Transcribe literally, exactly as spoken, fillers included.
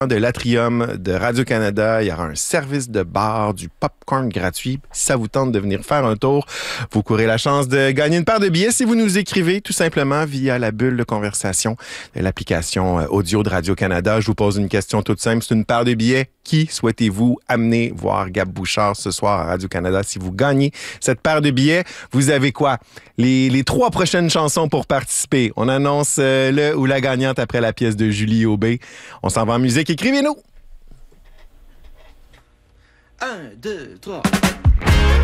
de l'Atrium de Radio-Canada. Il y aura un service de bar, du popcorn gratuit. Si ça vous tente de venir faire un tour, vous courez la chance de gagner une paire de billets si vous nous écrivez tout simplement via la bulle de conversation de l'application audio de Radio-Canada. Je vous pose une question toute simple. C'est une paire de billets. Qui souhaitez-vous amener voir Gab Bouchard ce soir à Radio-Canada? Si vous gagnez cette paire de billets, vous avez quoi? Les, les trois prochaines chansons pour participer. On annonce euh, le ou la gagnante après la pièce de Julie Aubé. On s'en va en musique. Écrivez-nous! Un, deux, trois.